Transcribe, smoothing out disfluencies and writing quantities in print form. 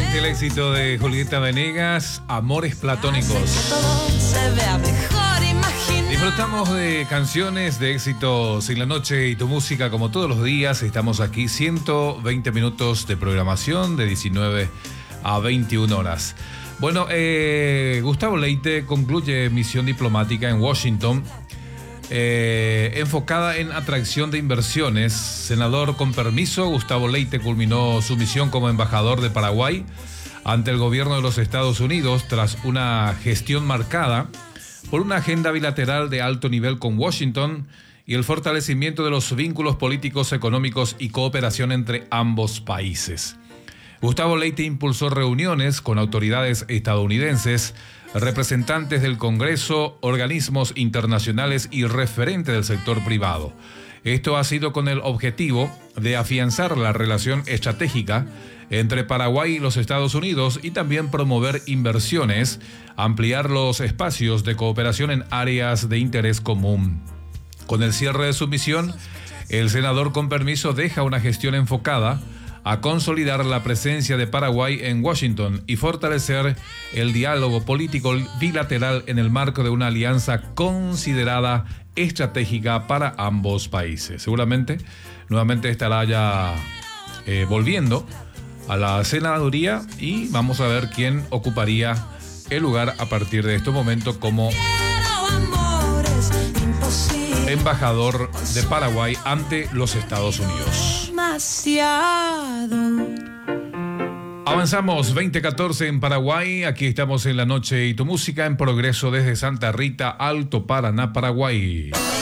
el éxito de Julieta Venegas, Amores Platónicos. Disfrutamos de canciones de éxitos en la noche y tu música como todos los días. Estamos aquí 120 minutos de programación de 19 a 21 horas. Bueno, Gustavo Leite concluye misión diplomática en Washington enfocada en atracción de inversiones. Senador con permiso, Gustavo Leite culminó su misión como embajador de Paraguay ante el gobierno de los Estados Unidos tras una gestión marcada por una agenda bilateral de alto nivel con Washington y el fortalecimiento de los vínculos políticos, económicos y cooperación entre ambos países. Gustavo Leite impulsó reuniones con autoridades estadounidenses, representantes del Congreso, organismos internacionales y referentes del sector privado. Esto ha sido con el objetivo de afianzar la relación estratégica entre Paraguay y los Estados Unidos y también promover inversiones, ampliar los espacios de cooperación en áreas de interés común. Con el cierre de su misión, el senador con permiso deja una gestión enfocada a consolidar la presencia de Paraguay en Washington y fortalecer el diálogo político bilateral en el marco de una alianza considerada estratégica para ambos países. Seguramente nuevamente estará ya volviendo a la senaduría y vamos a ver quién ocuparía el lugar a partir de este momento como embajador de Paraguay ante los Estados Unidos. Avanzamos 2014 en Paraguay. Aquí estamos en La Noche y tu música en progreso desde Santa Rita, Alto Paraná, Paraguay.